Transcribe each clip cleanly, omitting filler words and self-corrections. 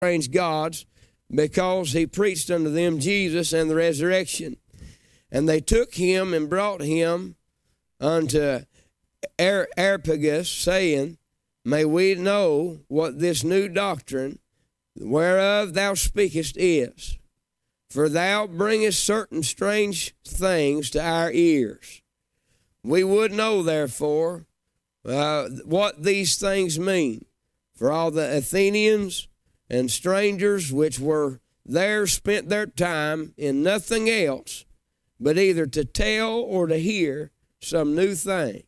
strange gods, because he preached unto them Jesus and the resurrection. And they took him and brought him unto Areopagus, saying, May we know what this new doctrine whereof thou speakest is. For thou bringest certain strange things to our ears. We would know, therefore, what these things mean. For all the Athenians and strangers which were there spent their time in nothing else, but either to tell or to hear some new thing.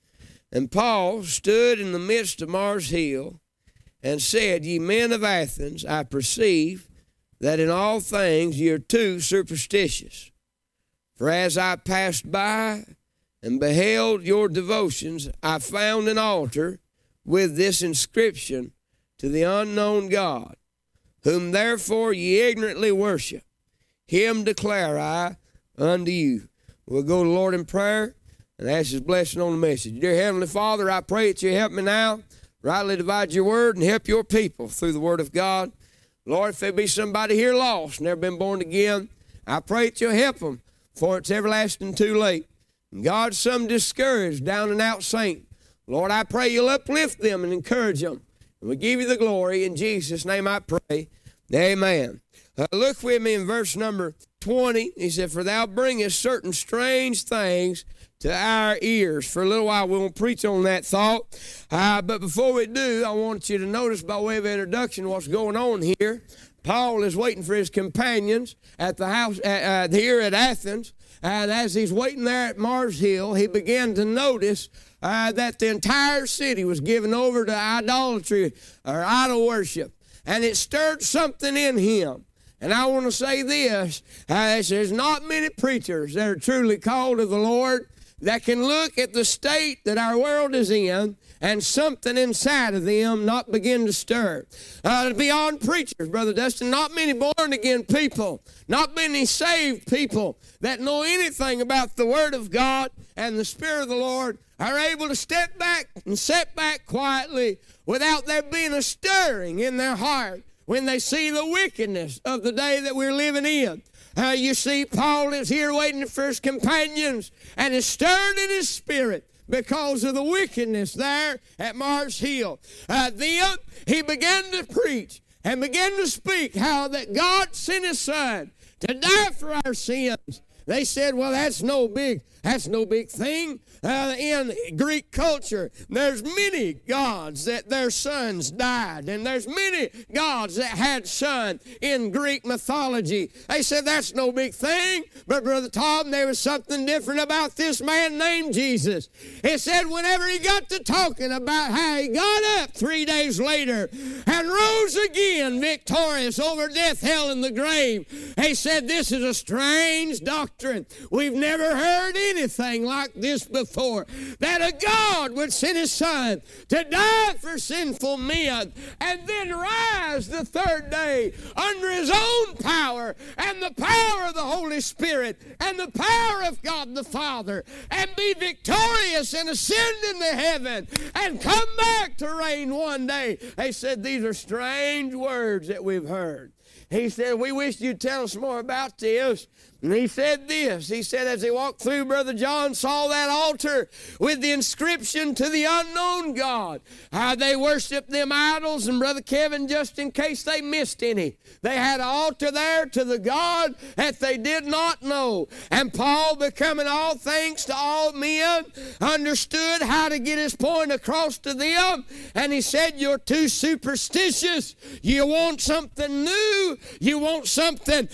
And Paul stood in the midst of Mars Hill, and said, Ye men of Athens, I perceive that in all things ye are too superstitious. For as I passed by and beheld your devotions, I found an altar with this inscription, To the unknown God, whom therefore ye ignorantly worship. Him declare I unto you. We'll go to the Lord in prayer and ask His blessing on the message. Dear Heavenly Father, I pray that you help me now rightly divide your word and help your people through the word of God. Lord, if there be somebody here lost, never been born again, I pray that you'll help them, for it's everlasting too late. And God, some discouraged, down and out saint, Lord, I pray you'll uplift them and encourage them. And we give you the glory. In Jesus' name I pray. Amen. Look with me in verse number 20. He said, For thou bringest certain strange things to our ears. For a little while we won't preach on that thought. But before we do, I want you to notice by way of introduction what's going on here. Paul is waiting for his companions at the house here at Athens. And as he's waiting there at Mars Hill, he began to notice that the entire city was given over to idolatry or idol worship. And it stirred something in him. And I want to say this, there's not many preachers that are truly called of the Lord that can look at the state that our world is in and something inside of them not begin to stir. Beyond preachers, Brother Dustin, not many born-again people, not many saved people that know anything about the Word of God and the Spirit of the Lord are able to step back and sit back quietly without there being a stirring in their heart when they see the wickedness of the day that we're living in. You see, Paul is here waiting for his companions, and is stirred in his spirit because of the wickedness there at Mars Hill. Then he began to preach and began to speak how that God sent His Son to die for our sins. They said, well, that's no big thing. In Greek culture, there's many gods that their sons died, and there's many gods that had sons in Greek mythology. They said that's no big thing, but Brother Tom, there was something different about this man named Jesus. It said whenever he got to talking about how he got up 3 days later and rose again victorious over death, hell, and the grave, he said this is a strange doctrine. We've never heard anything like this before, that a God would send His Son to die for sinful men and then rise the third day under His own power and the power of the Holy Spirit and the power of God the Father, and be victorious and ascend into heaven and come back to reign one day. They said these are strange words that we've heard. He said, we wish you'd tell us more about this. And he said this. He said, as he walked through, Brother John saw that altar with the inscription, To the unknown God. How they worshiped them idols. And Brother Kevin, just in case they missed any, they had an altar there to the God that they did not know. And Paul, becoming all things to all men, understood how to get his point across to them. And he said, you're too superstitious. You want something new. You want something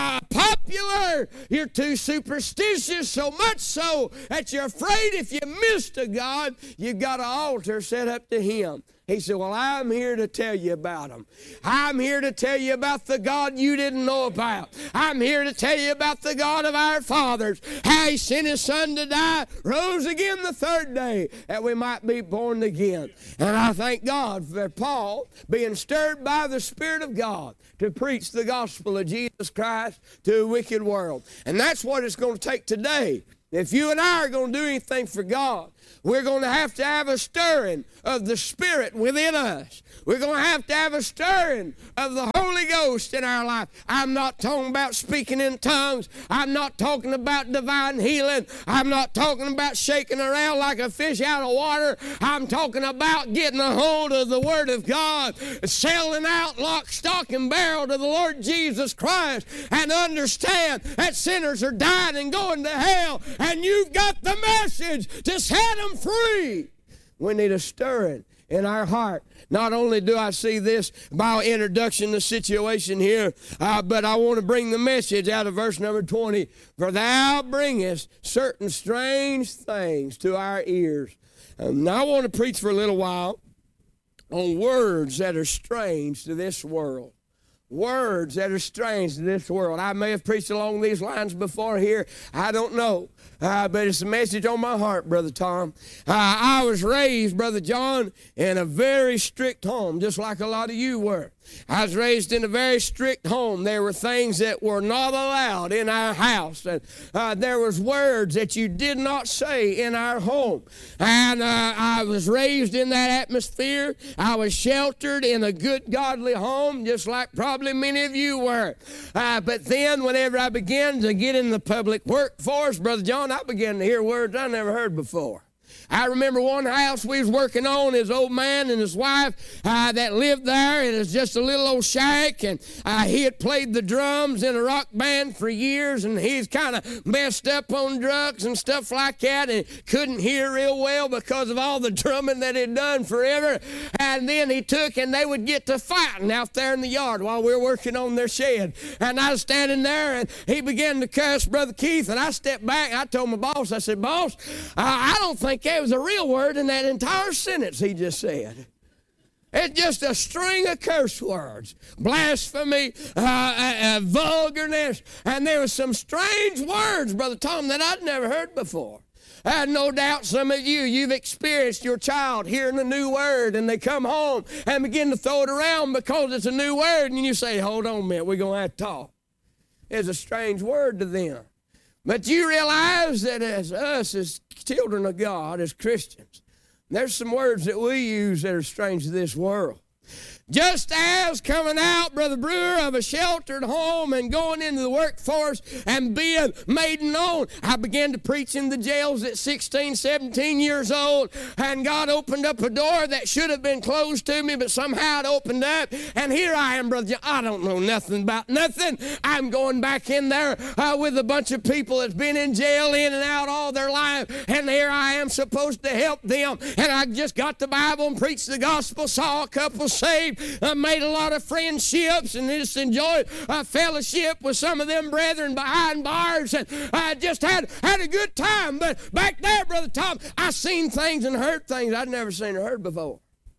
popular. You're too superstitious, so much so that you're afraid if you missed a God, you got an altar set up to Him. He said, well, I'm here to tell you about Him. I'm here to tell you about the God you didn't know about. I'm here to tell you about the God of our fathers, how He sent His Son to die, rose again the third day, that we might be born again. And I thank God for Paul being stirred by the Spirit of God to preach the gospel of Jesus Christ to a wicked world. And that's what it's going to take today. If you and I are going to do anything for God, We're going to have a stirring of the Spirit within us. We're going to have a stirring of the Holy Ghost in our life. I'm not talking about speaking in tongues. I'm not talking about divine healing. I'm not talking about shaking around like a fish out of water. I'm talking about getting a hold of the Word of God, selling out lock, stock, and barrel to the Lord Jesus Christ, and understand that sinners are dying and going to hell, and you've got the message to set them free. We need a stirring in our heart. Not only do I see this by introduction, the situation here, but I want to bring the message out of verse number 20. For thou bringest certain strange things to our ears. Now I want to preach for a little while on words that are strange to this world. Words that are strange to this world. I may have preached along these lines before here. I don't know. But it's a message on my heart, Brother Tom. I was raised, Brother John, in a very strict home, just like a lot of you were. I was raised in a very strict home. There were things that were not allowed in our house. And there was words that you did not say in our home. And I was raised in that atmosphere. I was sheltered in a good, godly home, just like probably many of you were. But then whenever I began to get in the public workforce, Brother John, I began to hear words I never heard before. I remember one house we was working on, his old man and his wife that lived there. It was just a little old shack, and he had played the drums in a rock band for years, and he's kind of messed up on drugs and stuff like that, and couldn't hear real well because of all the drumming that he'd done forever. And then he took, and they would get to fighting out there in the yard while we were working on their shed. And I was standing there, and he began to cuss Brother Keith, and I stepped back, and I told my boss, I said, "Boss, I don't think there was a real word in that entire sentence he just said. It's just a string of curse words, blasphemy, vulgarness, and there were some strange words, Brother Tom, that I'd never heard before. No doubt some of you've experienced your child hearing a new word, and they come home and begin to throw it around because it's a new word, and you say, hold on a minute, we're going to have to talk. It's a strange word to them. But you realize that as us, as children of God, as Christians, there's some words that we use that are strange to this world. Just as coming out, Brother Brewer, of a sheltered home and going into the workforce and being made known, I began to preach in the jails at 16, 17 years old, and God opened up a door that should have been closed to me, but somehow it opened up, and here I am, Brother John. I don't know nothing about nothing. I'm going back in there with a bunch of people that's been in jail in and out all their life, and here I am supposed to help them, and I just got the Bible and preached the gospel, saw a couple saved, made a lot of friendships, and just enjoyed fellowship with some of them brethren behind bars, and I just had a good time. But back there, Brother Tom, I seen things and heard things I'd never seen or heard before.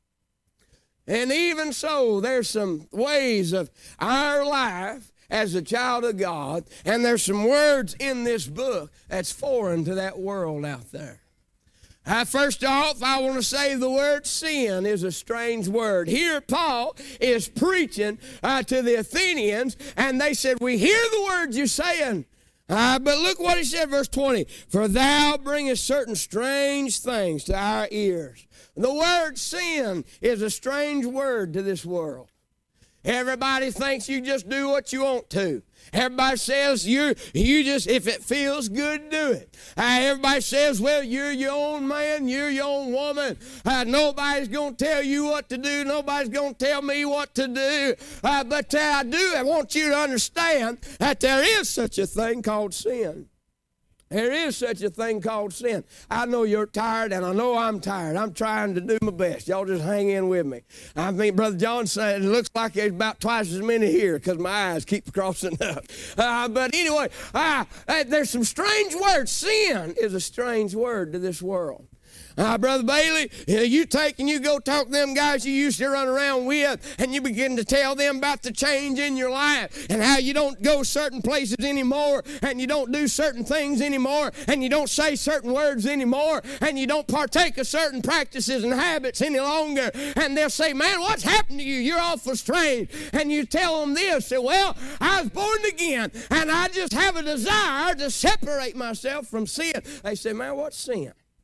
And even so, there's some ways of our life as a child of God, and there's some words in this book that's foreign to that world out there. First off, I want to say the word sin is a strange word. Here Paul is preaching to the Athenians, and they said, we hear the words you're saying. But look what he said, verse 20. For thou bringest certain strange things to our ears. The word sin is a strange word to this world. Everybody thinks you just do what you want to. Everybody says you just, if it feels good, do it. Everybody says, well, you're your own man, you're your own woman. Nobody's going to tell you what to do. Nobody's going to tell me what to do. But I want you to understand that there is such a thing called sin. There is such a thing called sin. I know you're tired, and I know I'm tired. I'm trying to do my best. Y'all just hang in with me. I mean, Brother John said it looks like there's about twice as many here because my eyes keep crossing up. But anyway, there's some strange words. Sin is a strange word to this world. Brother Bailey, you take and you go talk to them guys you used to run around with, and you begin to tell them about the change in your life and how you don't go certain places anymore, and you don't do certain things anymore, and you don't say certain words anymore, and you don't partake of certain practices and habits any longer. And they'll say, man, what's happened to you? You're awful strange. And you tell them this, say, well, I was born again, and I just have a desire to separate myself from sin. They say, man, what's sin?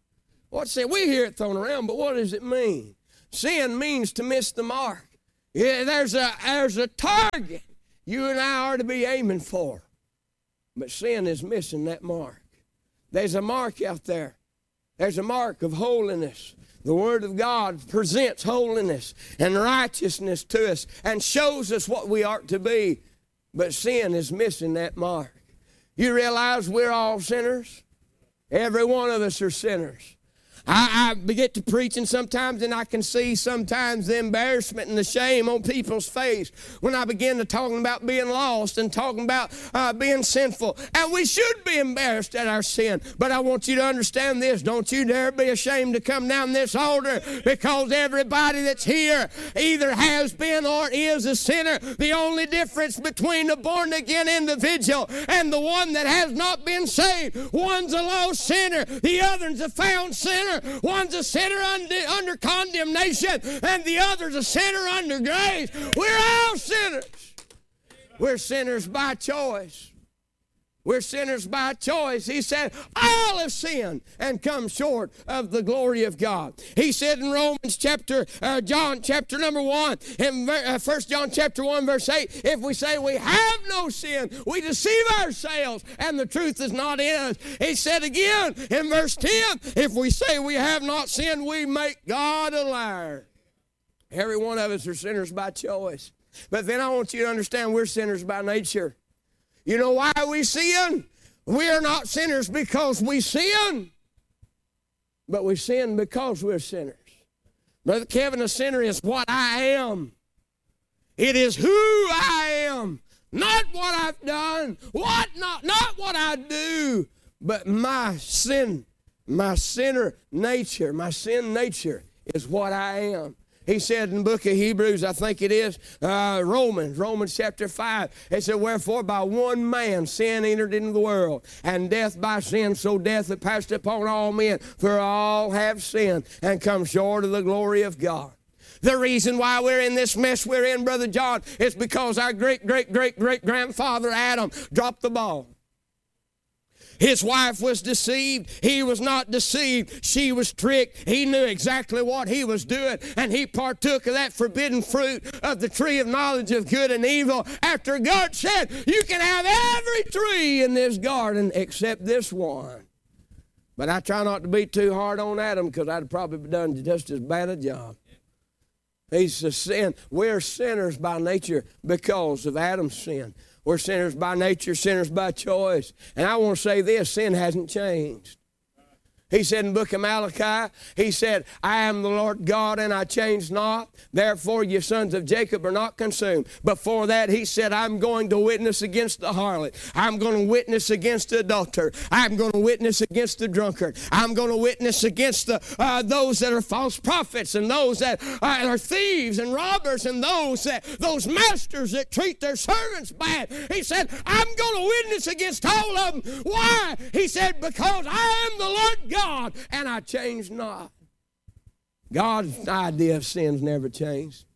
What's sin? We hear it thrown around, but what does it mean? Sin means to miss the mark. Yeah, there's a target you and I are to be aiming for. But sin is missing that mark. There's a mark out there. There's a mark of holiness. The Word of God presents holiness and righteousness to us and shows us what we ought to be. But sin is missing that mark. You realize we're all sinners? Every one of us are sinners. I get to preaching sometimes, and I can see sometimes the embarrassment and the shame on people's face when I begin to talking about being lost and talking about being sinful. And we should be embarrassed at our sin. But I want you to understand this. Don't you dare be ashamed to come down this altar, because everybody that's here either has been or is a sinner. The only difference between a born-again individual and the one that has not been saved, one's a lost sinner, the other's a found sinner. One's a sinner under condemnation, and the other's a sinner under grace. We're all sinners. We're sinners by choice. We're sinners by choice. He said, all have sinned and come short of the glory of God. He said in John chapter number 1, in 1 John chapter 1 verse 8, if we say we have no sin, we deceive ourselves and the truth is not in us. He said again in verse 10, if we say we have not sinned, we make God a liar. Every one of us are sinners by choice. But then I want you to understand we're sinners by nature. You know why we sin? We are not sinners because we sin, but we sin because we're sinners. Brother Kevin, a sinner is what I am. It is who I am, not what I've done, not what I do, but my sin nature is what I am. He said in the book of Hebrews, I think it is, Romans chapter 5, it said, wherefore by one man sin entered into the world, and death by sin, so death hath passed upon all men, for all have sinned and come short of the glory of God. The reason why we're in this mess we're in, Brother John, is because our great-great-great-great-grandfather Adam dropped the ball. His wife was deceived. He was not deceived. She was tricked. He knew exactly what he was doing, and he partook of that forbidden fruit of the tree of knowledge of good and evil after God said, you can have every tree in this garden except this one. But I try not to be too hard on Adam, because I'd probably done just as bad a job. He's a sin. We're sinners by nature because of Adam's sin. We're sinners by nature, sinners by choice. And I want to say this, sin hasn't changed. He said in the book of Malachi, he said, I am the Lord God and I change not. Therefore, you sons of Jacob are not consumed. Before that, he said, I'm going to witness against the harlot. I'm going to witness against the adulterer. I'm going to witness against the drunkard. I'm going to witness against those that are false prophets, and those that are thieves and robbers, and those masters that treat their servants bad. He said, I'm going to witness against all of them. Why? He said, because I am the Lord God, and I change not. God's idea of sin's never changed.